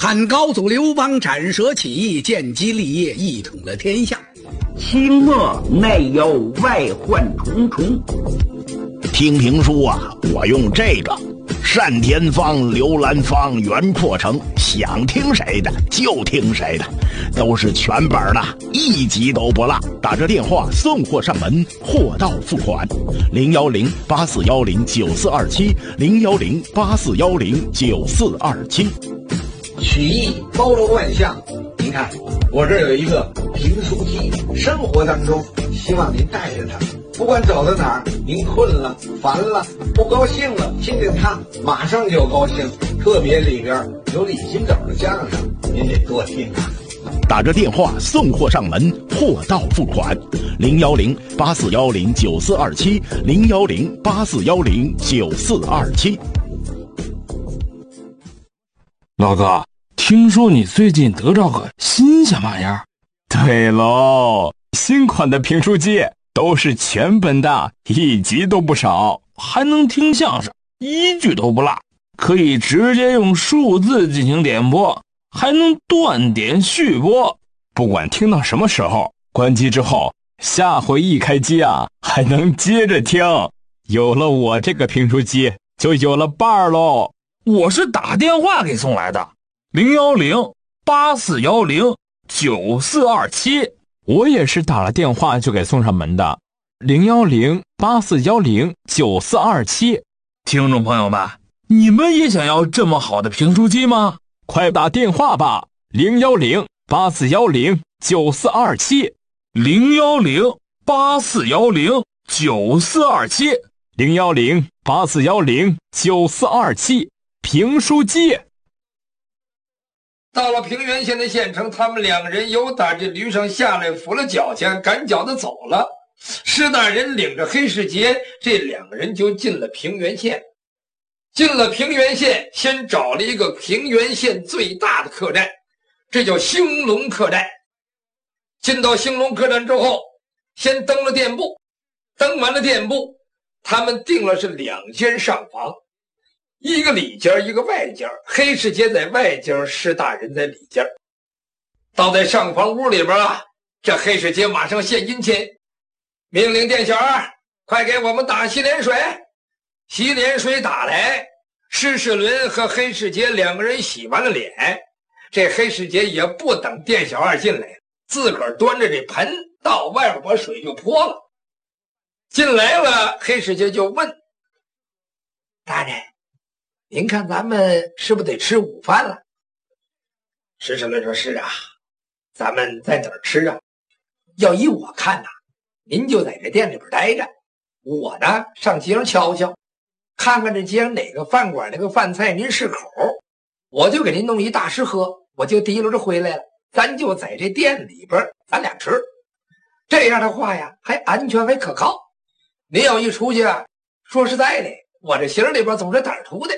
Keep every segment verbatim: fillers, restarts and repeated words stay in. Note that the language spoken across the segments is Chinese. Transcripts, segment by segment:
汉高祖刘邦斩蛇起义，建基立业，一统了天下。 清末内忧外患重重。 听评书啊，我用这个单田芳、刘兰芳、袁阔成，想听谁的就听谁的，都是全本的，一集都不落。打着电话送货上门，货到付款。零幺零八四幺零九四二七，零幺零八四幺零九四二七。 曲艺包罗万象，您看我这儿有一个评书机，生活当中希望您带着它，不管走到哪儿，您困了、烦了、不高兴了，听听它，马上就高兴。特别里边有李金斗的相声，您得多听啊。 打着电话送货上门，货到付款。零幺零八四幺零九四二七，零幺零八四幺零九四二七。 老哥，听说你最近得着个新鲜玩意儿？ 对喽，新款的评书机都是全本的，一集都不少， 还能听相声，一句都不落，可以直接用数字进行点播，还能断点续播。 不管听到什么时候，关机之后，下回一开机啊，还能接着听。有了我这个评书机，就有了伴儿喽。 我是打电话给送来的，零幺零八四幺零九四二七。 我也是打了电话就给送上门的，零幺零八四幺零九四二七。 听众朋友们，你们也想要这么好的评书机吗？ 快打电话吧，零幺零八四幺零九四二七， 零幺零八四幺零九四二七， 零幺零八四幺零九四二七。评书机到了平原县的县城，他们两人由打这驴上下来，扶了脚前，赶脚的走了。施大人领着黑世杰，这两个人就进了平原县。进了平原县，先找了一个平原县最大的客栈，这叫兴隆客栈。进到兴隆客栈之后，先登了店铺，登完了店铺，他们订了是两间上房，一个里间一个外间，黑世杰在外间，施大人在里间。到在上房屋里边啊，这黑世杰马上献殷勤，命令店小二快给我们打洗脸水。洗脸水打来，施世伦和黑世杰两个人洗完了脸，这黑世杰也不等店小二进来，自个儿端着这盆到外边把水就泼了。进来了，黑世杰就问大人，您看咱们是不是得吃午饭了？施世伦说是啊，咱们在哪儿吃啊？要依我看呐、啊，您就在这店里边待着，我呢上街上瞧瞧，看看这街上哪个饭馆那个饭菜您适口，我就给您弄一大食喝，我就提溜着回来了，咱就在这店里边咱俩吃，这样的话呀还安全还可靠。您要一出去啊，说实在的，我这心里边总是胆儿突的。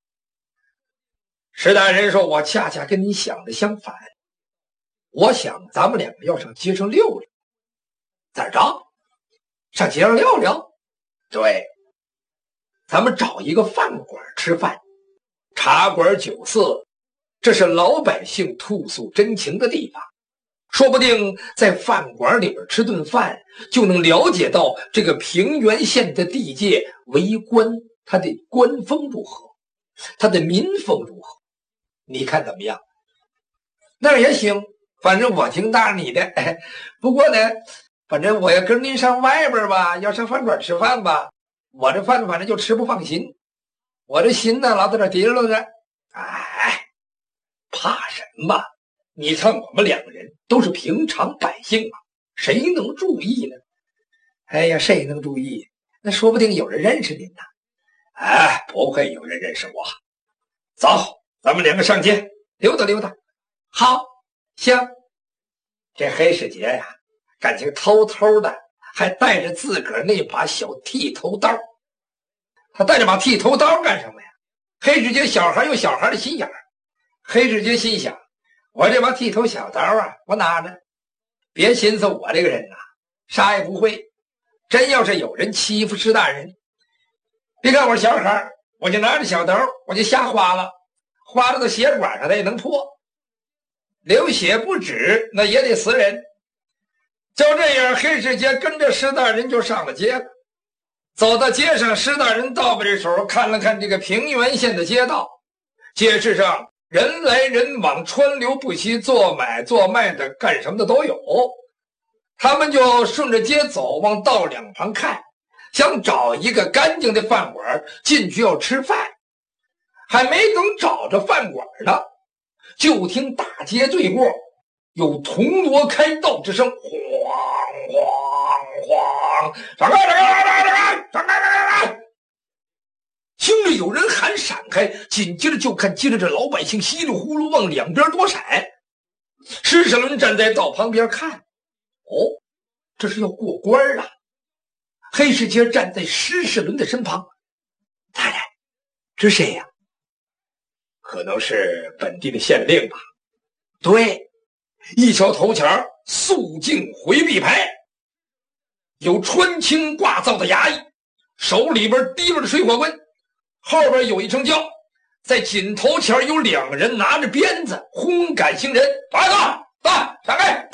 石大人说，我恰恰跟你想的相反，我想咱们两个要上街上溜溜。咋着？上街上溜溜？对，咱们找一个饭馆吃饭，茶馆酒肆，这是老百姓吐诉真情的地方，说不定在饭馆里边吃顿饭，就能了解到这个平原县的地界为官，它的官风如何，它的民风如何，你看怎么样？那也行，反正我听答应你的。哎，不过呢，反正我要跟您上外边吧，要上饭馆吃饭吧，我这饭反正就吃不放心，我这心呢老在这提溜着。哎，怕什么？你看我们两个人都是平常百姓啊，谁能注意呢？哎呀，谁能注意？那说不定有人认识您呢。哎，不会有人认识我。走，咱们两个上街溜达溜达。好，行。这黑世杰呀，感情偷偷的还带着自个儿那把小剃头刀。他带着把剃头刀干什么呀？黑世杰小孩有小孩的心眼儿。黑世杰心想，我这把剃头小刀啊，我拿着，别寻思我这个人呐、啊，啥也不会。真要是有人欺负施大人，别看我是小孩，我就拿着小刀，我就瞎花了。 划到血管上它也能破，流血不止那也得死人。就这样，黑世杰跟着施大人就上了街了。走到街上，施大人倒把这手看了看这个平原县的街道，街市上人来人往，川流不息，做买做卖的干什么的都有。他们就顺着街走，往道两旁看，想找一个干净的饭馆进去要吃饭。还没等找着饭馆呢，就听大街对过有铜锣开道之声，晃晃晃，闪开闪开闪开闪开闪开闪开！听着有人喊闪开，紧接着就看接着这老百姓稀里呼噜往两边躲闪。施世伦站在道旁边看，哦，这是要过关啊！黑世杰站在施世伦的身旁，太太，这是谁呀？可能是本地的县令吧。对，一瞧头前肃静回避牌，有穿青挂皂的衙役，手里边提着水火棍，后边有一乘轿，在紧头前有两个人拿着鞭子轰赶行人。打打打，闪开！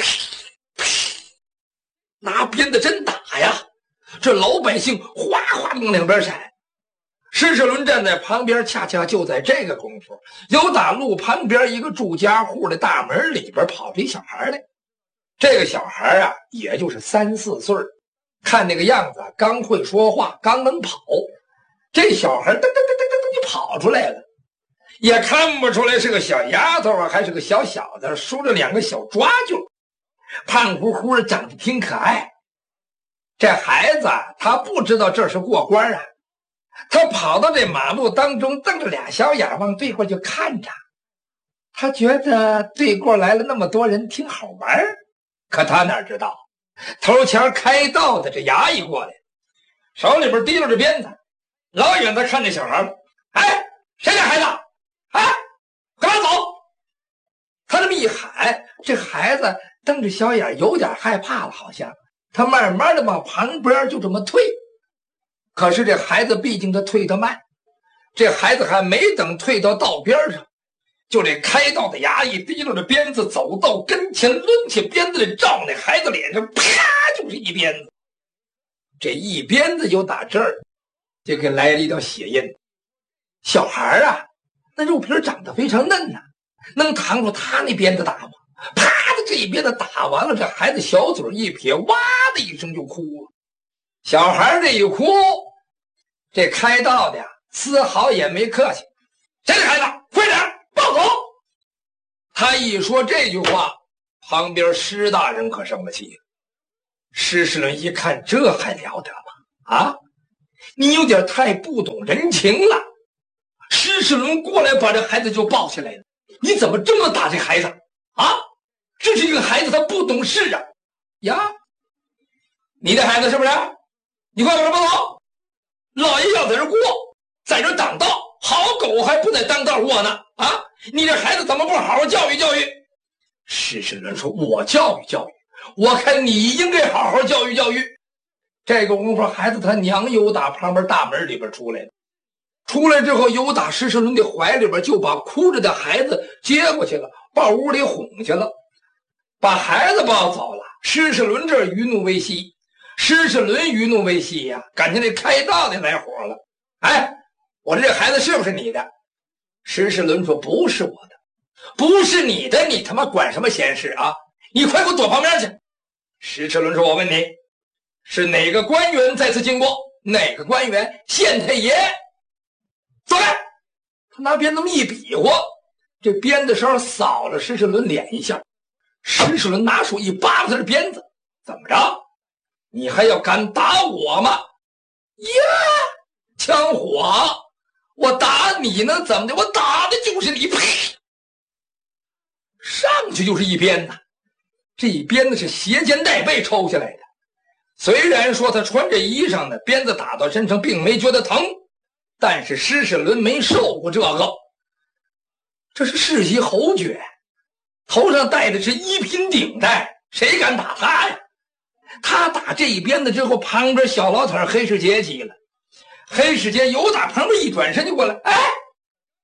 拿鞭子真打呀！这老百姓哗哗往两边闪。施世伦站在旁边，恰恰就在这个功夫，有打路旁边一个住家户的大门里边跑出一小孩来。这个小孩啊，也就是三四岁，看那个样子刚会说话，刚能跑。这小孩噔噔噔噔噔噔就跑出来了，也看不出来是个小丫头啊，还是个小小子，梳着两个小抓髻，胖乎乎的，长得挺可爱。这孩子他不知道这是过关啊，他跑到这马路当中，瞪着俩小眼往对过就看着。他觉得对过来了那么多人挺好玩，可他哪知道头前开道的这衙役过来，手里边提溜着鞭子，老远的看这小孩，哎，谁家孩子？哎，干嘛走？他这么一喊，这孩子瞪着小眼，有点害怕了，好像他慢慢的往旁边就这么退。可是这孩子毕竟他退得慢，这孩子还没等退到道边上，就这开道的衙役提溜着鞭子走到跟前，抡起鞭子照那孩子脸上，啪就是一鞭子。这一鞭子就打这儿就给来了一道血印。小孩啊，那肉皮长得非常嫩呐、啊，能扛住他那鞭子打吗？啪的这一鞭子打完了，这孩子小嘴一撇，哇的一声就哭了。小孩这一哭，这开道的呀丝毫也没客气，谁的孩子？快点抱走！他一说这句话，旁边施大人可生了气了。施世伦一看，这还了得吗？啊，你有点太不懂人情了。施世伦过来把这孩子就抱起来了，你怎么这么打这孩子啊？这是一个孩子，他不懂事啊！呀，你的孩子是不是？你快把他抱走！老爷要在这过，在这挡道，好狗还不在当道过呢！啊，你这孩子怎么不好好教育教育？施世伦说：“我教育教育，我看你应该好好教育教育。”这个功夫，孩子他娘又打旁边大门里边出来了。出来之后，又打施世伦的怀里边，就把哭着的孩子接过去了，抱屋里哄去了，把孩子抱走了。施世伦这余怒未息。施世伦余怒未息呀，感情那开道的来火了。哎，我这孩子是不是你的？施世伦说：“不是我的，不是你的，你他妈管什么闲事啊？你快给我躲旁边去！”施世伦说：“我问你，是哪个官员在此经过？哪个官员？县太爷。走开！”他拿鞭子那么一比划，这鞭子手扫了施世伦脸一下。施世伦拿手一扒拉他的鞭子，怎么着？你还要敢打我吗？呀，枪火！我打你呢，怎么的？我打的就是你！呸！上去就是一鞭子，这一鞭子是斜肩带背抽下来的。虽然说他穿着衣裳呢，鞭子打到身上并没觉得疼，但是施世伦没受过这个。这是世袭侯爵，头上戴的是一品顶戴，谁敢打他呀？他打这一鞭子之后，旁边小老头黑世杰急了。黑世杰由打旁边一转身就过来，哎，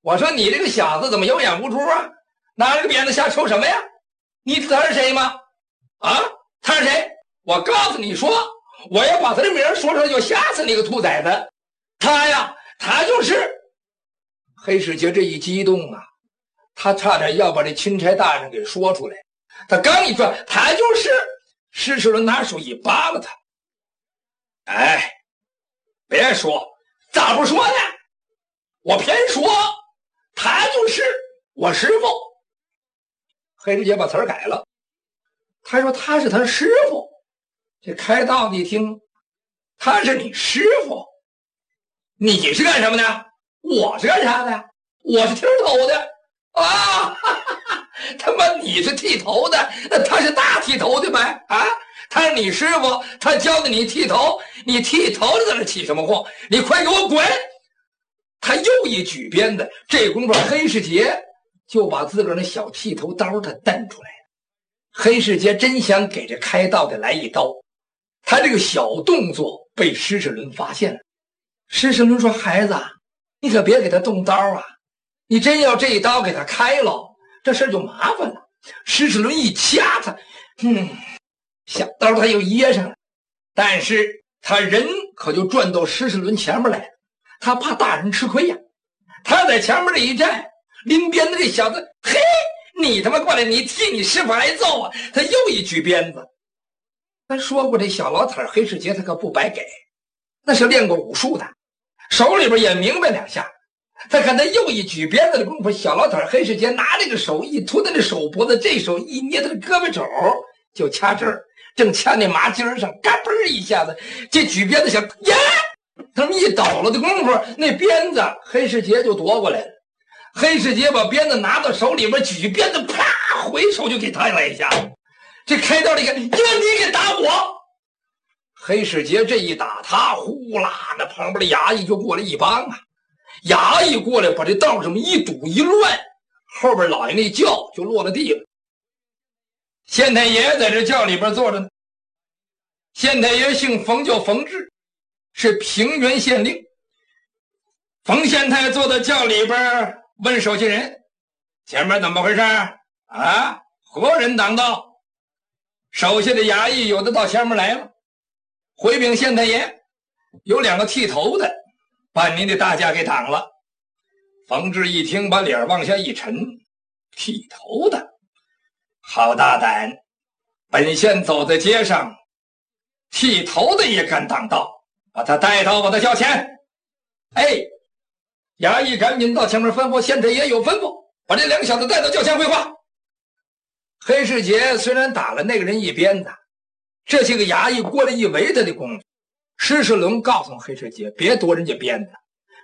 我说你这个小子怎么有眼无珠啊？拿着个鞭子瞎抽什么呀？你知道他是谁吗？啊，他是谁？我告诉你说，我要把他的名说出来，就吓死你个兔崽子！他呀，他就是。黑世杰这一激动啊，他差点要把这钦差大人给说出来。他刚一说，他就是，施世伦拿手一扒拉他。哎，别说，咋不说呢？我偏说，他就是我师傅。黑世杰把词儿改了，他说他是他师傅。这开道的一听，他是你师傅，你是干什么的？我是干啥的？我是剃头的啊！哈哈哈，他妈你是剃头的，那他是大剃头的呗啊！他是你师傅，他教的你剃头，你剃头的在那起什么哄？你快给我滚！他又一举鞭子，这功夫黑世杰就把自个儿那小剃头刀他瞪出来了。黑世杰真想给这开道的来一刀，他这个小动作被施世伦发现了。施世伦说：“孩子，你可别给他动刀啊！你真要这一刀给他开了，这事儿就麻烦了。”施世伦一掐他，嗯，小刀他又掖上了，但是他人可就转到施世伦前面来了。他怕大人吃亏呀，他在前面这一站，拎鞭子这小子，嘿，你他妈过来，你替你师傅挨揍啊！他又一举鞭子。咱说过，这小老头黑世杰他可不白给，那是练过武术的，手里边也明白两下。他看他又一举鞭子的功夫，小老头黑世杰拿这个手一托他的手脖子，这手一捏他的胳膊肘，就掐这儿，正掐那麻筋上，嘎嘣一下子，这举鞭子想呀，他们一倒了的功夫，那鞭子黑世杰就夺过来了。黑世杰把鞭子拿到手里边，举鞭子，啪，回手就给他来一下。这开道这个，因为你给打我。黑世杰这一打他，呼啦，那旁边的衙役就过来一帮啊。衙役过来把这道这么一堵一乱，后边老爷那轿就落了地了。县太爷在这轿里边坐着呢。县太爷姓冯，叫冯志，是平原县令。冯县太坐在轿里边，问手下人：“前面怎么回事啊？何人挡道？”手下的衙役有的到前面来了，回禀县太爷，有两个剃头的把您的大驾给挡了。冯志一听，把脸往下一沉，剃头的，好大胆！本县走在街上，剃头的也敢挡道，把他带到我的轿前。哎，衙役赶紧到前面吩咐，县太爷有吩咐，把这两个小子带到轿前会话。黑世杰虽然打了那个人一鞭子，这些个衙役过来一围他的功夫，施世伦告诉黑世杰别夺人家鞭子，